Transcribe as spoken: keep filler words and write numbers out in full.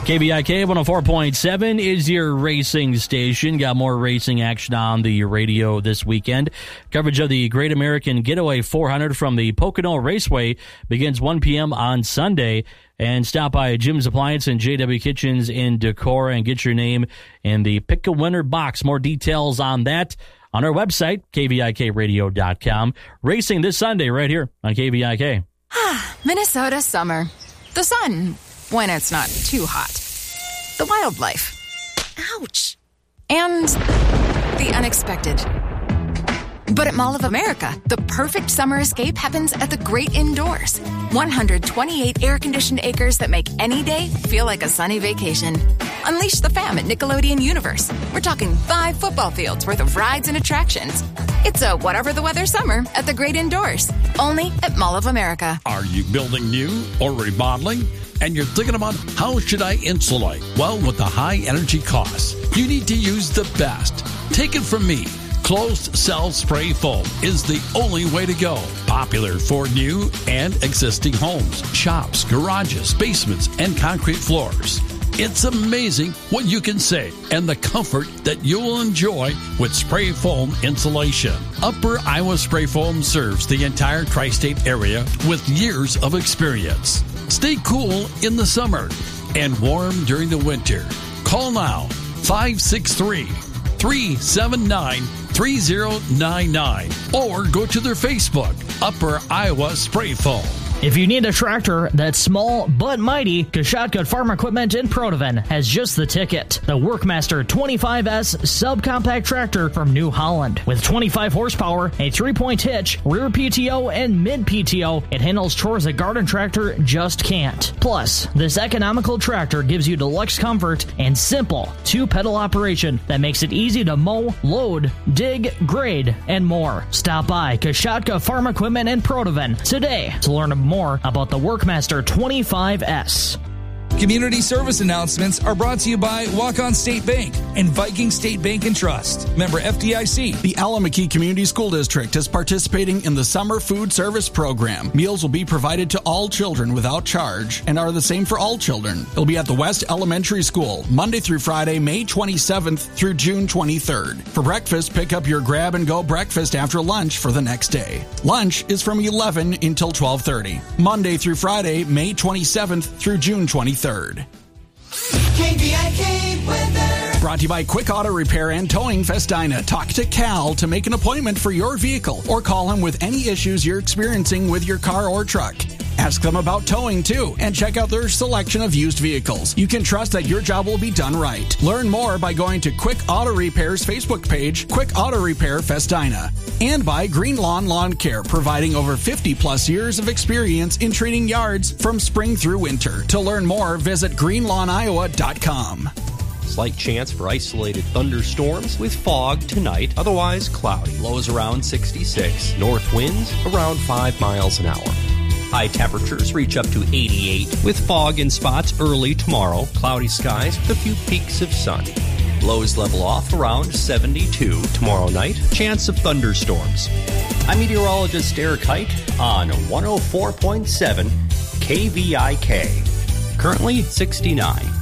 K V I K one oh four point seven is your racing station. Got more racing action on the radio this weekend. Coverage of the Great American Getaway four hundred from the Pocono Raceway begins one p.m. on Sunday. And stop by Jim's Appliance and J W Kitchens in Decorah and get your name in the Pick a Winner box. More details on that on our website, K V I K radio dot com. Racing this Sunday right here on K V I K. Minnesota summer. The sun, when it's not too hot. The wildlife. Ouch. And the unexpected. But at Mall of America, the perfect summer escape happens at the great indoors. one hundred twenty-eight air-conditioned acres that make any day feel like a sunny vacation. Unleash the fam at Nickelodeon Universe. We're talking five football fields worth of rides and attractions. It's a whatever the weather summer at the great indoors. Only at Mall of America. Are you building new or remodeling? And you're thinking about how should I insulate? Well, with the high energy costs, you need to use the best. Take it from me. Closed cell spray foam is the only way to go. Popular for new and existing homes, shops, garages, basements, and concrete floors. It's amazing what you can save and the comfort that you will enjoy with spray foam insulation. Upper Iowa Spray Foam serves the entire tri-state area with years of experience. Stay cool in the summer and warm during the winter. Call now, five six three, three seven nine, three zero nine nine, or go to their Facebook, Upper Iowa Spray Foam. If you need a tractor that's small but mighty, Kashatka Farm Equipment in Protovan has just the ticket. The Workmaster twenty-five S subcompact tractor from New Holland. With twenty-five horsepower, a three-point hitch, rear P T O, and mid-P T O, it handles chores a garden tractor just can't. Plus, this economical tractor gives you deluxe comfort and simple two-pedal operation that makes it easy to mow, load, dig, grade, and more. Stop by Kashatka Farm Equipment in Protovan today to learn more about the Workmaster twenty-five S. Community service announcements are brought to you by Walk-On State Bank and Viking State Bank and Trust. Member F D I C. The Alameda Community School District is participating in the Summer Food Service Program. Meals will be provided to all children without charge and are the same for all children. It'll be at the West Elementary School, Monday through Friday, May twenty-seventh through June twenty-third. For breakfast, pick up your grab-and-go breakfast after lunch for the next day. Lunch is from eleven until twelve thirty. Monday through Friday, May twenty-seventh through June twenty-third. K V I K weather. Brought to you by Quick Auto Repair and Towing Festina. Talk to Cal to make an appointment for your vehicle or call him with any issues you're experiencing with your car or truck. Ask them about towing, too, and check out their selection of used vehicles. You can trust that your job will be done right. Learn more by going to Quick Auto Repair's Facebook page, Quick Auto Repair Festina. And by Green Lawn Lawn Care, providing over fifty plus years of experience in treating yards from spring through winter. To learn more, visit green lawn iowa dot com. Slight chance for isolated thunderstorms with fog tonight, otherwise cloudy. Lows around sixty-six. North winds around five miles an hour. High temperatures reach up to eighty-eight, with fog in spots early tomorrow. Cloudy skies with a few peaks of sun. Lows level off around seventy-two tomorrow night. Chance of thunderstorms. I'm meteorologist Eric Height on one oh four point seven K V I K. Currently sixty-nine.